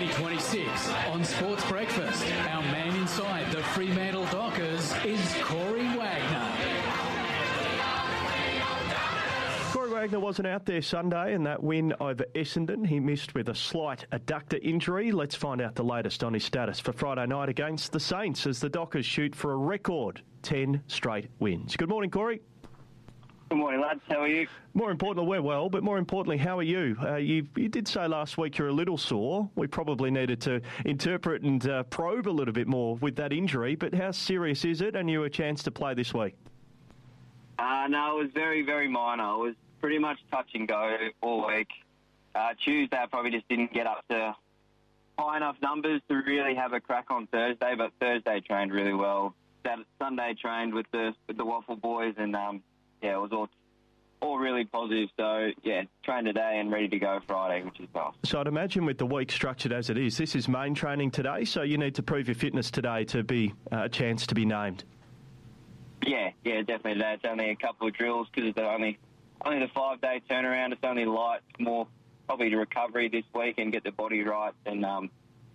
2026 on Sports Breakfast. Our man inside the Fremantle Dockers is Corey Wagner. Corey Wagner wasn't out there Sunday in that win over Essendon. He missed with a slight adductor injury. Let's find out the latest on his status for Friday night against the Saints as the Dockers shoot for a record 10 straight wins. Good morning, Corey. Good morning, lads. How are you? More importantly, we're well, but more importantly, how are you? You did say last week you're a little sore. We probably needed to interpret and probe a little bit more with that injury, but how serious is it and you a chance to play this week? No, it was very, very minor. It was pretty much touch and go all week. Tuesday, I probably just didn't get up to high enough numbers to really have a crack on Thursday, but Thursday trained really well. Sunday trained with the Waffle Boys, and it was all really positive. So, trained today and ready to go Friday, which is nice. So I'd imagine with the week structured as it is, this is main training today, so you need to prove your fitness today to be a chance to be named. Yeah, definitely today. It's only a couple of drills because it's only the 5-day turnaround. It's only light, more probably to recovery this week and get the body right and,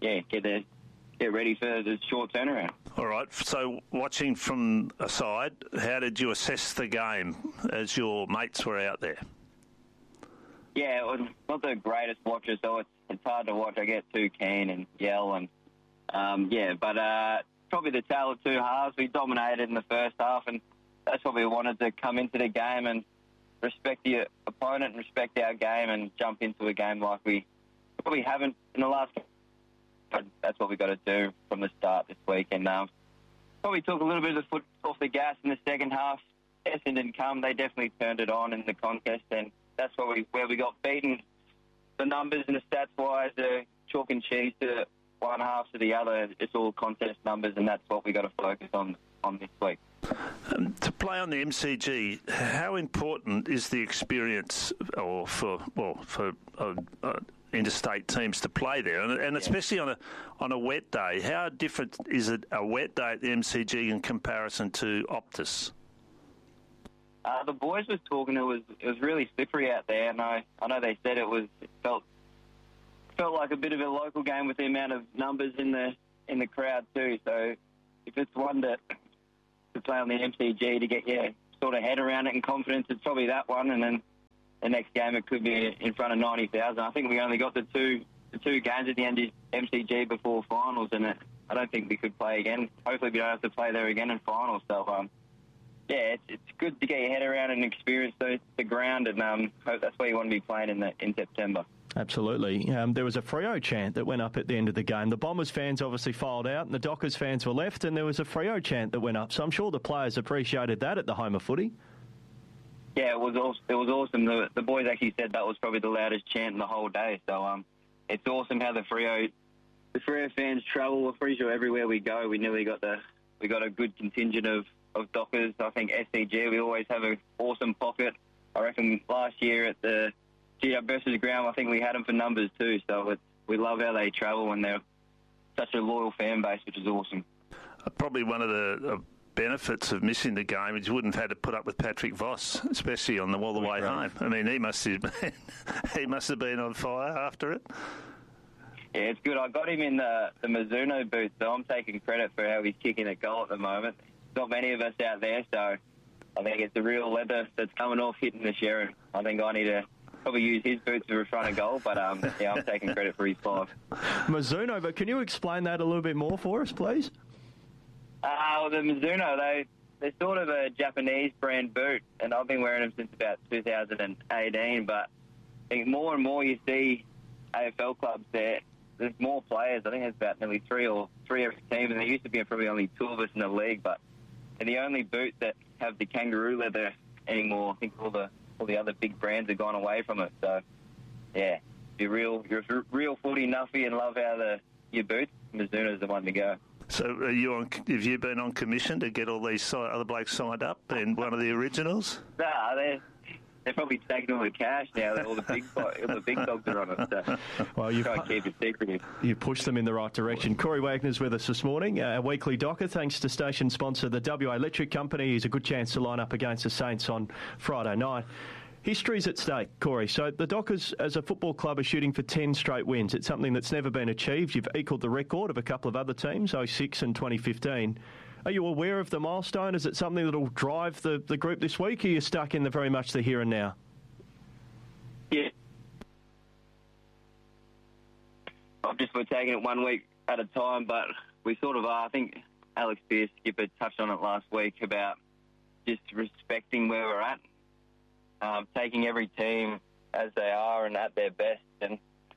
get ready for the short turnaround. All right, so watching from aside, how did you assess the game as your mates were out there? Yeah, it was not the greatest watcher, so it's hard to watch. I get too keen and yell and, but probably the tale of two halves. We dominated in the first half and that's what we wanted, to come into the game and respect the opponent and respect our game and jump into a game like we probably haven't in the last game. That's what we got to do from the start this week. And probably took a little bit of the foot off the gas in the second half. Essendon didn't come. They definitely turned it on in the contest, and that's where we got beaten. The numbers and the stats-wise are chalk and cheese to one half to the other. It's all contest numbers, and that's what we got to focus on this week. To play on the MCG, how important is the experience, or for interstate teams to play there, and especially on a wet day? How different is it a wet day at the MCG in comparison to Optus? The boys was talking. It was really slippery out there, and I know they said it felt like a bit of a local game with the amount of numbers in the crowd too. So if it's one to play on the MCG to get your sort of head around it and confidence, it's probably that one. And then the next game it could be in front of 90,000. I think we only got the two games at the end of MCG before finals, and I don't think we could play again. Hopefully we don't have to play there again in finals. So it's good to get your head around and experience the ground, and hope that's where you want to be playing in September. Absolutely. There was a Freo chant that went up at the end of the game. The Bombers fans obviously filed out and the Dockers fans were left, and there was a Freo chant that went up. So I'm sure the players appreciated that at the home of footy. Yeah, it was awesome. The boys actually said that was probably the loudest chant in the whole day. So it's awesome how the Freo fans travel. We're pretty sure everywhere we go, we got a good contingent of Dockers. I think SCG, we always have an awesome pocket. I reckon last year at the GW versus ground, I think we had them for numbers too. So we love how they travel, and they're such a loyal fan base, which is awesome. Probably one of the benefits of missing the game is you wouldn't have had to put up with Patrick Voss, especially on all the way home. I mean, he must have been on fire after it. Yeah, it's good. I got him in the Mizuno booth, so I'm taking credit for how he's kicking a goal at the moment. Not many of us out there, so I think it's the real leather that's coming off hitting the Sharon. I think I need to probably use his boots for a front of goal, but I'm taking credit for his 5. Mizuno, but can you explain that a little bit more for us, please? The Mizuno, they're sort of a Japanese brand boot, and I've been wearing them since about 2018, but I think more and more you see AFL clubs there. There's more players. I think there's about nearly three every team, and there used to be probably only 2 of us in the league, but they're the only boot that have the kangaroo leather anymore. I think all the other big brands have gone away from it. So, yeah, you're a real footy nuffy and love how your boots, Mizuno's the one to go. So have you been on commission to get all these other blokes signed up and one of the originals? Nah, they're probably taking all the cash now. All the big dogs are on it. So well, you try and keep it secretive. You pushed them in the right direction. Corey Wagner's with us this morning. A weekly docker, thanks to station sponsor the WA Electric Company. He's a good chance to line up against the Saints on Friday night. History's at stake, Corey. So the Dockers, as a football club, are shooting for 10 straight wins. It's something that's never been achieved. You've equalled the record of a couple of other teams, 06 and 2015. Are you aware of the milestone? Is it something that will drive the group this week, or are you stuck in very much the here and now? Yeah. We're taking it 1 week at a time, but we sort of are. I think Alex Pearce, skipper, touched on it last week about just respecting where we're at. Taking every team as they are and at their best. And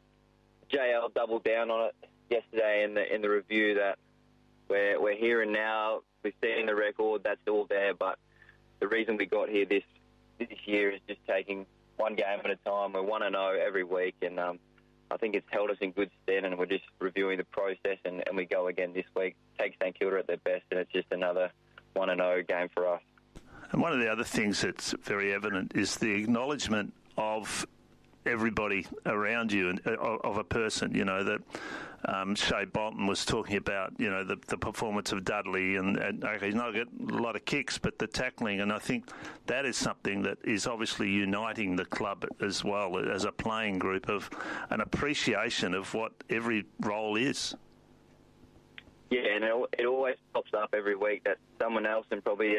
JL doubled down on it yesterday in the review that we're here and now. We've seen the record, that's all there. But the reason we got here this year is just taking one game at a time. We're 1-0 every week, and I think it's held us in good stead. And we're just reviewing the process, and we go again this week. Take St Kilda at their best, and it's just another 1-0 game for us. And one of the other things that's very evident is the acknowledgement of everybody around you and of a person. You know, that Shea Bolton was talking about, you know, the performance of Dudley and okay, he's not got a lot of kicks, but the tackling. And I think that is something that is obviously uniting the club as well as a playing group, of an appreciation of what every role is. Yeah, and it always pops up every week that someone else in probably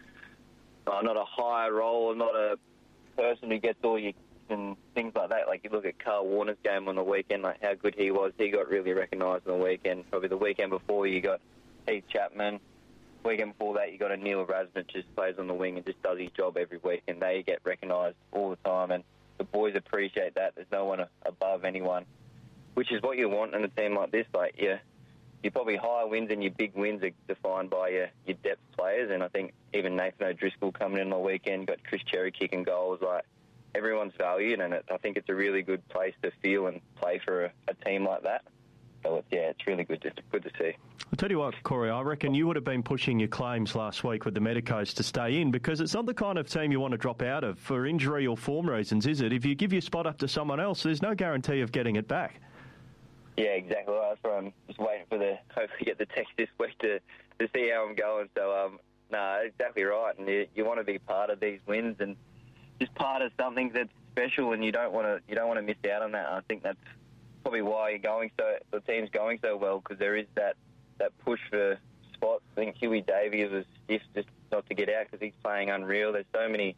not a higher role, not a person who gets all your and things like that. Like, you look at Carl Warner's game on the weekend, like how good he was. He got really recognised on the weekend. Probably the weekend before, you got Heath Chapman. Weekend before that, you got Anil Erasmus, just plays on the wing and just does his job every week, and they get recognised all the time. And the boys appreciate that. There's no one above anyone, which is what you want in a team like this. Like, your probably higher wins and your big wins are defined by your depth players. And I think even Nathan O'Driscoll coming in on the weekend, got Chris Cherry kicking goals. Like, everyone's valued, and I think it's a really good place to feel and play for a team like that. So it's really good to see. I'll tell you what, Corey, I reckon you would have been pushing your claims last week with the Medicos to stay in, because it's not the kind of team you want to drop out of for injury or form reasons, is it? If you give your spot up to someone else, there's no guarantee of getting it back. Yeah, exactly. That's why I'm just waiting for hopefully get the text this week to see how I'm going. So, exactly right. And you want to be part of these wins and just part of something that's special, and you don't want to miss out on that. And I think that's probably why the team's going so well, because there is that push for spots. I think Huey Davies was stiff just not to get out because he's playing unreal. There's so many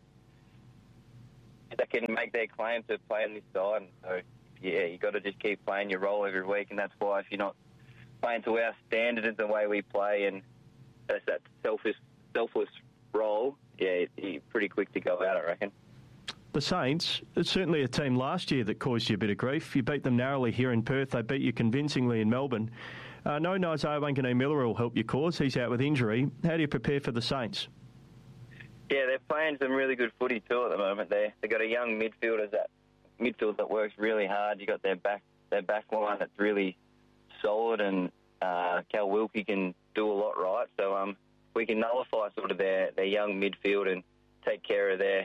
that can make their claim to play on this side. And so, you got to just keep playing your role every week, and that's why if you're not playing to our standard in the way we play, and that's that selfless role, you're pretty quick to go out, I reckon. The Saints, it's certainly a team last year that caused you a bit of grief. You beat them narrowly here in Perth. They beat you convincingly in Melbourne. No Isaiah Wanganeen-Miller will help your cause. He's out with injury. How do you prepare for the Saints? Yeah, they're playing some really good footy too at the moment. They've got a young midfield that works really hard. You got their back line that's really solid, and Cal Wilkie can do a lot right. So we can nullify sort of their young midfield and take care of their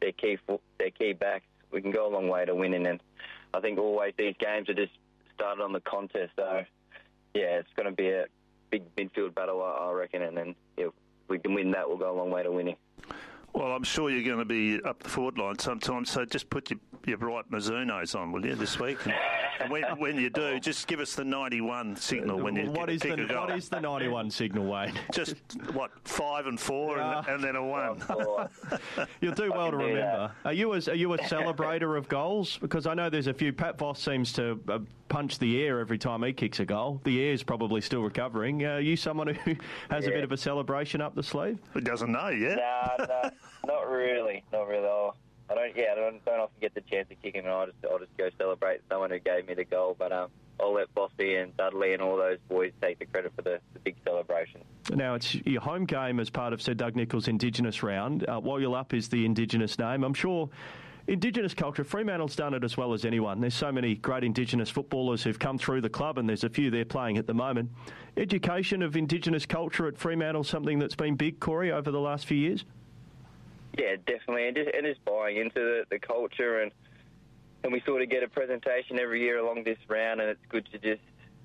key backs. We can go a long way to winning, and I think always these games are just started on the contest. So it's going to be a big midfield battle, I reckon, and then if we can win that, we'll go a long way to winning. Well, I'm sure you're going to be up the forward line sometime, so just put your bright Mizunos on, will you, this week? And when you do, just give us the 91 signal when you kick a goal. What is the 91 signal, Wayne? Just, 5 and 4 and then a 1. You'll do well to remember. Are you a celebrator of goals? Because I know there's a few. Pat Voss seems to punch the air every time he kicks a goal. The air's probably still recovering. Are you someone who has a bit of a celebration up the sleeve? He doesn't know yet. No, not really. I don't often get the chance to kick him, and I'll just go celebrate someone who gave me the goal. But I'll let Bossy and Dudley and all those boys take the credit for the big celebration. Now, it's your home game as part of Sir Doug Nicholls' Indigenous round. While you're up is the Indigenous name. I'm sure Indigenous culture, Fremantle's done it as well as anyone. There's so many great Indigenous footballers who've come through the club, and there's a few there playing at the moment. Education of Indigenous culture at Fremantle, something that's been big, Corey, over the last few years? Yeah, definitely, and just buying into the culture, and we sort of get a presentation every year along this round, and it's good to just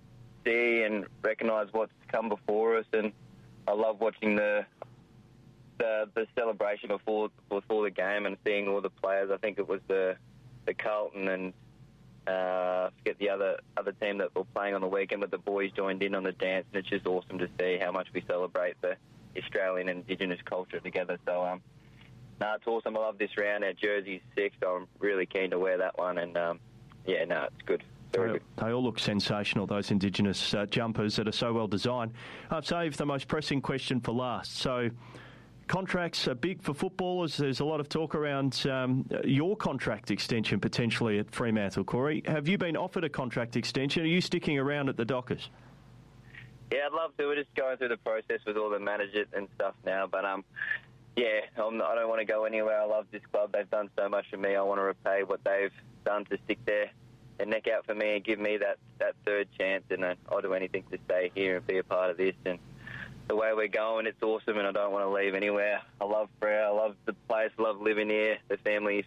see and recognise what's come before us. And I love watching the the celebration before the game and seeing all the players. I think it was the Carlton and forget the other team that were playing on the weekend, but the boys joined in on the dance, and it's just awesome to see how much we celebrate the Australian and Indigenous culture together. So, it's awesome. I love this round. Our jersey's sick, so I'm really keen to wear that one, and it's good. They all look sensational, those Indigenous jumpers that are so well designed. I've saved the most pressing question for last. So, contracts are big for footballers. There's a lot of talk around your contract extension potentially at Fremantle, Corey. Have you been offered a contract extension? Are you sticking around at the Dockers? Yeah, I'd love to. We're just going through the process with all the managers and stuff now. But, I don't want to go anywhere. I love this club. They've done so much for me. I want to repay what they've done to stick their neck out for me and give me that third chance. And I'll do anything to stay here and be a part of this. And the way we're going, it's awesome, and I don't want to leave anywhere. I love Freo. I love the place. I love living here. The families,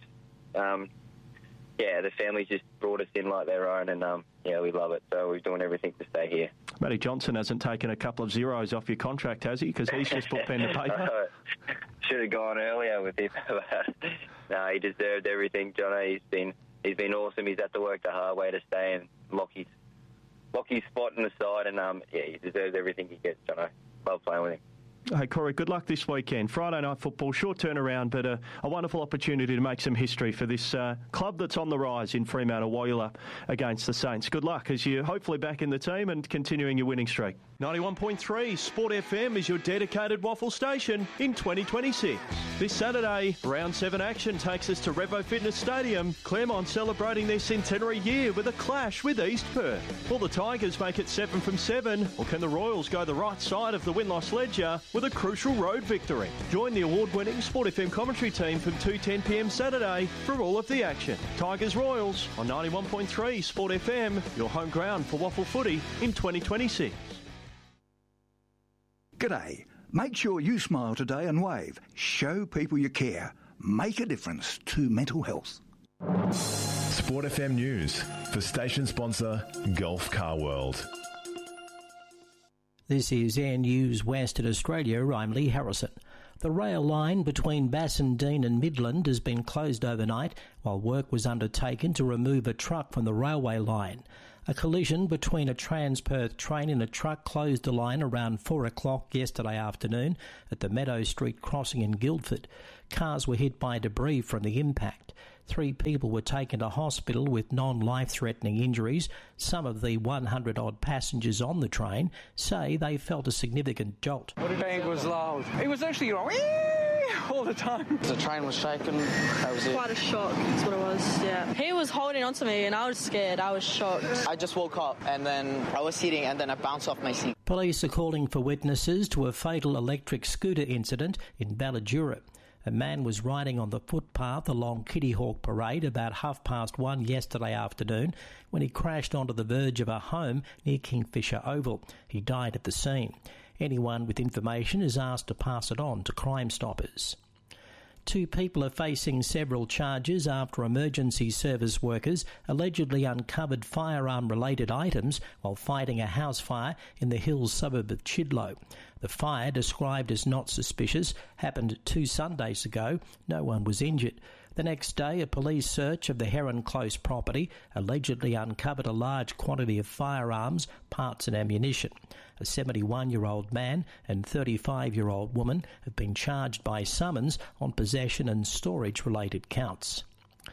the families just brought us in like their own, and we love it. So we're doing everything to stay here. Matty Johnson hasn't taken a couple of zeros off your contract, has he? Because he's just put pen to paper. Should have gone earlier with him. No, he deserved everything, Jono. He's been awesome. He's had to work the hard way to stay and lock his spot in the side, and he deserves everything he gets, Jono. Love playing with him. Hey, Corey, good luck this weekend. Friday night football, short turnaround, but a wonderful opportunity to make some history for this club that's on the rise in Fremantle while you're up against the Saints. Good luck as you're hopefully back in the team and continuing your winning streak. 91.3 Sport FM is your dedicated waffle station in 2026. This Saturday, Round 7 action takes us to Revo Fitness Stadium. Claremont celebrating their centenary year with a clash with East Perth. Will the Tigers make it 7 from 7, or can the Royals go the right side of the win-loss ledger with a crucial road victory? Join the award-winning Sport FM commentary team from 2:10pm Saturday for all of the action. Tigers Royals on 91.3 Sport FM, your home ground for waffle footy in 2026. G'day. Make sure you smile today and wave. Show people you care. Make a difference to mental health. Sport FM News for station sponsor Gulf Car World. This is Air News Western Australia. I'm Lee Harrison. The rail line between Bassendean and Midland has been closed overnight while work was undertaken to remove a truck from the railway line. A collision between a Transperth train and a truck closed the line around 4 o'clock yesterday afternoon at the Meadow Street crossing in Guildford. Cars were hit by debris from the impact. 3 people were taken to hospital with non-life-threatening injuries. Some of the 100-odd passengers on the train say they felt a significant jolt. The bang was loud. It was actually going all the time. The train was shaking. That was it. Quite a shock, that's what it was, yeah. He was holding on to me and I was scared. I was shocked. I just woke up and then I was sitting and then I bounced off my seat. Police are calling for witnesses to a fatal electric scooter incident in Balladura. A man was riding on the footpath along Kitty Hawk Parade about 1:30 yesterday afternoon when he crashed onto the verge of a home near Kingfisher Oval. He died at the scene. Anyone with information is asked to pass it on to Crime Stoppers. 2 people are facing several charges after emergency service workers allegedly uncovered firearm-related items while fighting a house fire in the Hills suburb of Chidlow. The fire, described as not suspicious, happened 2 Sundays ago. No one was injured. The next day, a police search of the Heron Close property allegedly uncovered a large quantity of firearms, parts and ammunition. A 71-year-old man and 35-year-old woman have been charged by summons on possession and storage-related counts.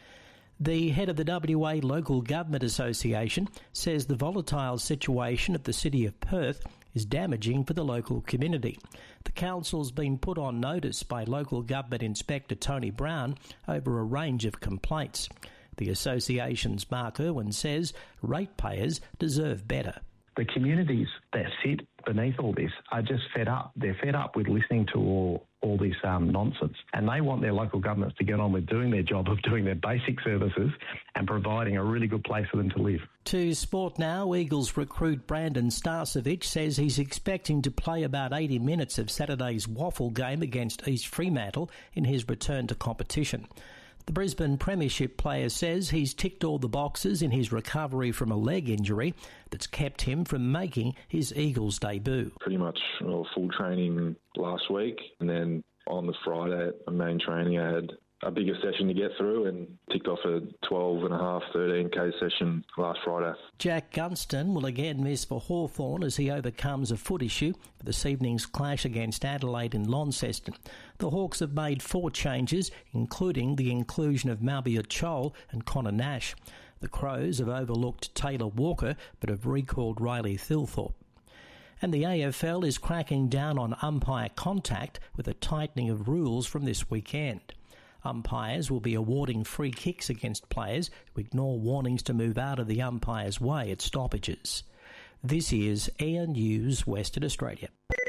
The head of the WA Local Government Association says the volatile situation of the city of Perth is damaging for the local community. The council's been put on notice by Local Government Inspector Tony Brown over a range of complaints. The association's Mark Irwin says ratepayers deserve better. The communities that sit beneath all this are just fed up. They're fed up with listening to all this nonsense, and they want their local governments to get on with doing their job of doing their basic services and providing a really good place for them to live. To sport now, Eagles recruit Brandon Starcevic says he's expecting to play about 80 minutes of Saturday's waffle game against East Fremantle in his return to competition. The Brisbane Premiership player says he's ticked all the boxes in his recovery from a leg injury that's kept him from making his Eagles debut. Pretty much full training last week, and then on the Friday at main training, I had a bigger session to get through and ticked off a 12.5, 13k session last Friday. Jack Gunston will again miss for Hawthorn as he overcomes a foot issue for this evening's clash against Adelaide in Launceston. The Hawks have made 4 changes, including the inclusion of Mabior Chol and Connor Nash. The Crows have overlooked Taylor Walker but have recalled Riley Thilthorpe. And the AFL is cracking down on umpire contact with a tightening of rules from this weekend. Umpires will be awarding free kicks against players who ignore warnings to move out of the umpire's way at stoppages. This is Air News Western Australia.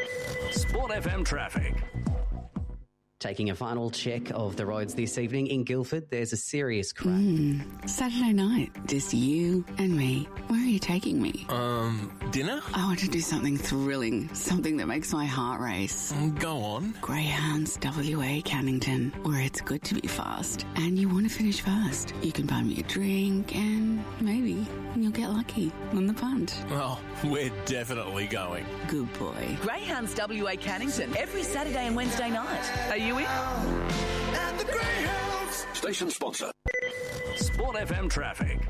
Sport FM traffic. Taking a final check of the roads this evening in Guildford, there's a serious crash. Saturday night, just you and me. Where are you taking me? Dinner? I want to do something thrilling, something that makes my heart race. Go on. Greyhounds WA Cannington, where it's good to be fast and you want to finish fast. You can buy me a drink and maybe you'll get lucky on the punt. Oh, we're definitely going. Good boy. Greyhounds WA Cannington, every Saturday and Wednesday night. Are you in? At the Greyhounds. Station sponsor. Sport FM traffic.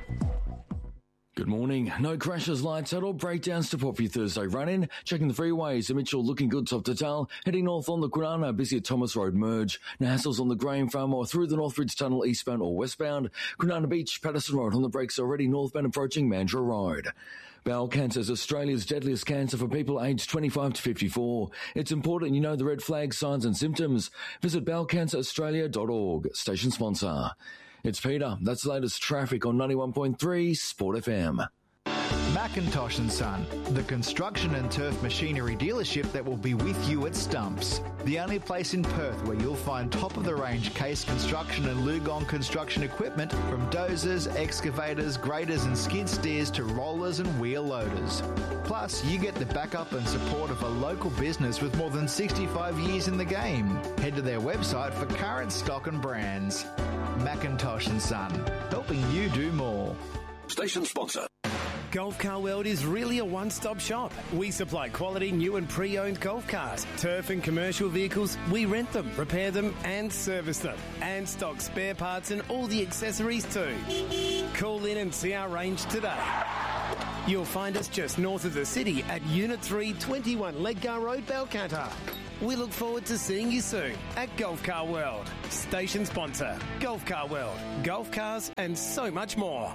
Good morning. No crashes, lights out or breakdowns to pop for your Thursday run-in. Checking the freeways. A Mitchell looking good top to tail. Heading north on the Kwinana, busy at Thomas Road merge. No hassles on the Graham Farm or through the Northridge Tunnel eastbound or westbound. Kwinana Beach, Patterson Road on the brakes already northbound approaching Mandurah Road. Bowel cancer is Australia's deadliest cancer for people aged 25 to 54. It's important you know the red flag signs and symptoms. Visit bowelcanceraustralia.org. Station sponsor. It's Peter. That's the latest traffic on 91.3 Sport FM. Macintosh & Son, the construction and turf machinery dealership that will be with you at Stumps. The only place in Perth where you'll find top-of-the-range Case Construction and Lugong construction equipment from dozers, excavators, graders and skid steers to rollers and wheel loaders. Plus, you get the backup and support of a local business with more than 65 years in the game. Head to their website for current stock and brands. Macintosh & Son, helping you do more. Station sponsor. Golf Car World is really a one-stop shop. We supply quality new and pre-owned golf cars, turf and commercial vehicles. We rent them, repair them and service them, and stock spare parts and all the accessories too. Call in and see our range today. You'll find us just north of the city at Unit 3, 21 Ledgar Road, Balcantar. We look forward to seeing you soon at Golf Car World. Station sponsor, Golf Car World. Golf cars and so much more.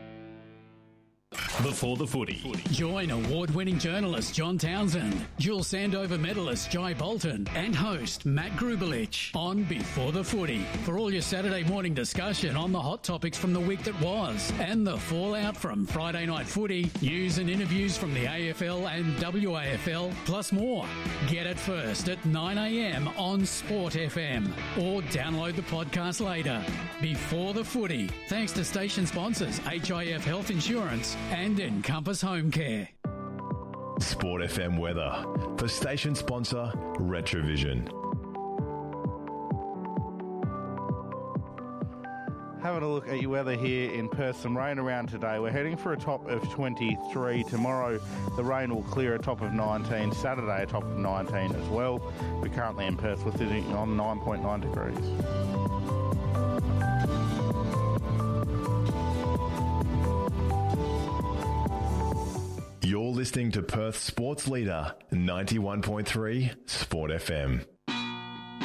Before the Footy. Join award-winning journalist John Townsend, dual Sandover medalist Jai Bolton, and host Matt Grubelich on Before the Footy for all your Saturday morning discussion on the hot topics from the week that was and the fallout from Friday night footy, news and interviews from the AFL and WAFL, plus more. Get it first at 9 a.m. on Sport FM or download the podcast later. Before the Footy, thanks to station sponsors HIF Health Insurance and Encompass Home Care. Sport FM weather for station sponsor Retrovision. Having a look at your weather here in Perth. Some rain around today. We're heading for a top of 23. Tomorrow the rain will clear a top of 19. Saturday a top of 19 as well. We're currently in Perth. We're sitting on 9.9 degrees. You're listening to Perth Sports Leader 91.3 Sport FM.